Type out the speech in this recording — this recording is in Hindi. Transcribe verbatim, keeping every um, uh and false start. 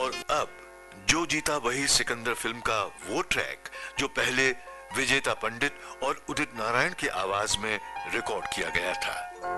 और अब जो जीता वही सिकंदर फिल्म का वो ट्रैक जो पहले विजेता पंडित और उदित नारायण की आवाज में रिकॉर्ड किया गया था।